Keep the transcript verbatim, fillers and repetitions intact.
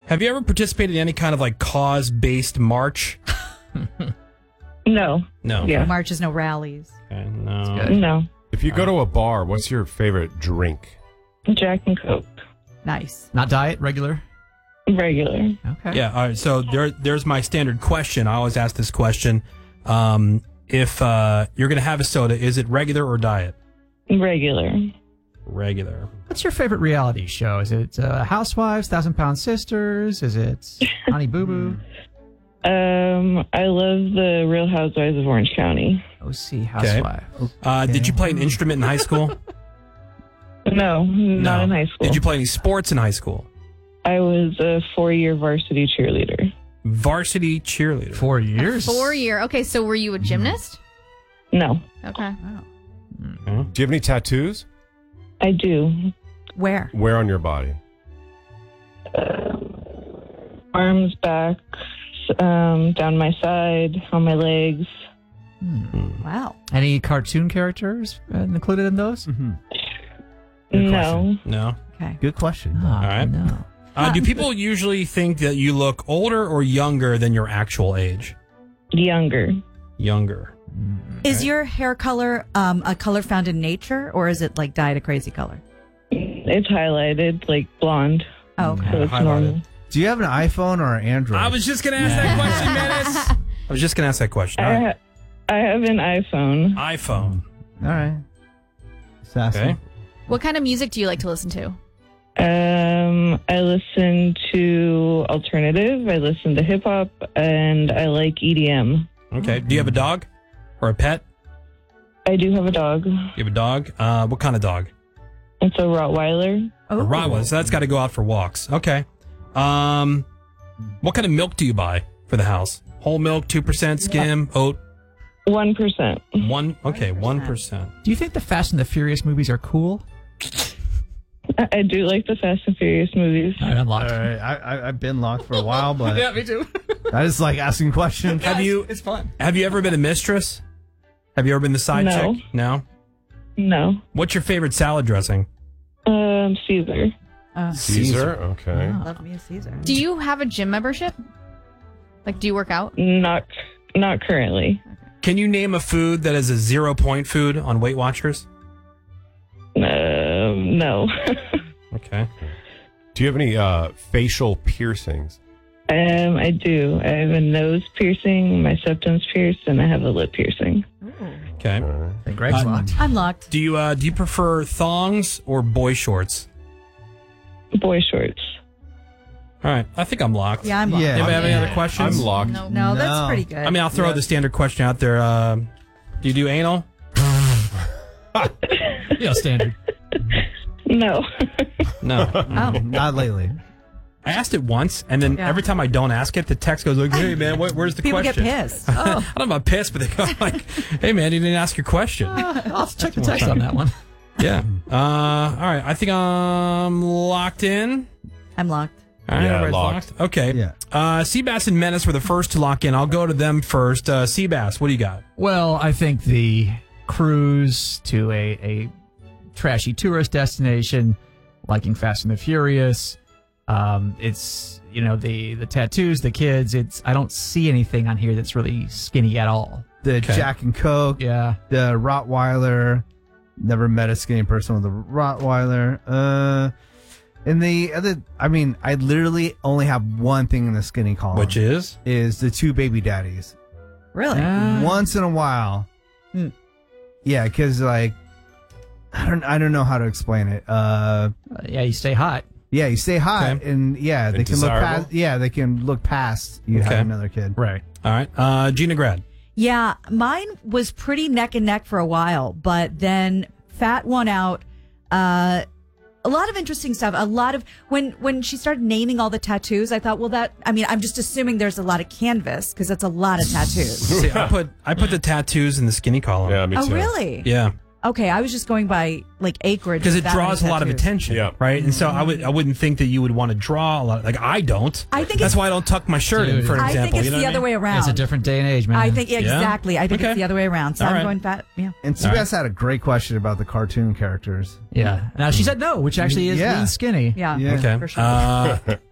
Have you ever participated in any kind of like cause-based march? No. No. Yeah. No marches, no rallies. Okay, no. Good. No. If you go to a bar, what's your favorite drink? Jack and Coke. Nice. Not diet, regular? Regular. Okay. Yeah, all right, so there, there's my standard question. I always ask this question. Um, if uh, you're going to have a soda, is it regular or diet? Regular. Regular. What's your favorite reality show? Is it uh, Housewives, Thousand Pound Sisters? Is it Honey Boo Boo? Um, I love the Real Housewives of Orange County. O C Housewives. Uh, did you play an instrument in high school? No, not No. in high school. Did you play any sports in high school? I was a four-year varsity cheerleader. Varsity cheerleader. Four years? Four year. Okay, so were you a gymnast? No, Okay. Do you have any tattoos? I do. Where? Where on your body? Arms, back, um, down my side, on my legs. Wow. Any cartoon characters uh, included in those? Mm-hmm. No. No. Okay. Good question. Oh, All right. No. Uh, do people usually think that you look older or younger than your actual age? Younger. Younger. Is your hair color um, a color found in nature, or is it like dyed a crazy color? It's highlighted, like blonde. Oh, okay. So it's Highlighted. normal. Do you have an iPhone or an Android? I was just going to ask that question, Menace. I was just going to ask that question. All I, right. ha- I have an iPhone. iPhone. All right. Sassy. Okay. What kind of music do you like to listen to? Um, I listen to alternative. I listen to hip hop, and I like E D M. Okay. Do you have a dog or a pet? I do have a dog. You have a dog? Uh, what kind of dog? It's a Rottweiler. Oh. A Rottweiler. So that's got to go out for walks. Okay. Um, what kind of milk do you buy for the house? Whole milk, two percent, skim, oat? One percent. One. Okay, one percent. Do you think the Fast and the Furious movies are cool? I, I do like the Fast and Furious movies. All right, unlocked. All right. I, I, I've been locked for a while, but Yeah, me too. I just like asking questions. Have you? It's fun. Have you ever been a mistress? Have you ever been the side No. chick? No. No. What's your favorite salad dressing? Um, Caesar. Uh, Caesar? Okay. love me a Caesar. Do you have a gym membership? Like, do you work out? Not, not currently. Can you name a food that is a zero point food on Weight Watchers? Um, no. Okay. Do you have any uh, facial piercings? um, I do. I have a nose piercing, my septum's pierced, and I have a lip piercing. Okay. All right. And Greg's Uh, locked. I'm locked. Do you uh, do you prefer thongs or boy shorts? Boy shorts. All right. I think I'm locked. Yeah, I'm locked. Yeah. Anybody have any Yeah. other questions? I'm locked. No. No, that's No. pretty good. I mean, I'll throw the standard question out there. Uh, do you do anal? Yeah, standard. No. No. Oh. Not lately. I asked it once, and then Yeah. every time I don't ask it, the text goes like, "Hey man, wh- where's the People question?" get pissed. I don't know about pissed, but they go like, "Hey man, you didn't ask your question." I'll check the text on that one. Yeah. Uh, all right. I think I'm locked in. I'm locked. All right, Yeah, everybody's locked. Okay. Yeah. Uh, Seabass and Menace were the first to lock in. I'll go to them first. Uh, Seabass, what do you got? Well, I think the cruise to a, a trashy tourist destination, liking Fast and the Furious. Um, it's, you know, the, the tattoos, the kids. It's I don't see anything on here that's really skinny at all. The Okay. Jack and Coke. Yeah. The Rottweiler. Never met a skinny person with a Rottweiler. Uh, and the other, I mean, I literally only have one thing in the skinny column. Which is? is the two baby daddies. Really? Uh, Once in a while. Hmm. Yeah, because like I don't I don't know how to explain it. Uh, yeah, you stay hot. yeah, you stay hot, Okay. and yeah, they And can look desirable? past. Yeah, they can look past you Okay. have another kid. Right. All right. Uh, Gina Grad. Yeah, mine was pretty neck and neck for a while, but then Fat won out. Uh, a lot of interesting stuff. A lot of when when she started naming all the tattoos, I thought, well, that I mean, I'm just assuming there's a lot of canvas because that's a lot of tattoos. See, I put I put the tattoos in the skinny column. Yeah, me too. Oh, really? Yeah. Okay, I was just going by like acreage Because of it that draws a many lot of tattoos. attention, Yeah. right? And so I would I wouldn't think that you would want to draw a lot. Like I don't. I think that's it's- why I don't tuck my shirt in, Dude. for I example. think it's you know the what I other mean? way around. It's a different day and age, man. I think Yeah? exactly. I think Okay. it's the other way around. So All I'm right. going Fat. Yeah. And Seabass had a great question about the cartoon characters. Yeah. Now she said no, which actually is Yeah. being skinny. Yeah. Yeah. Okay. For sure. Uh,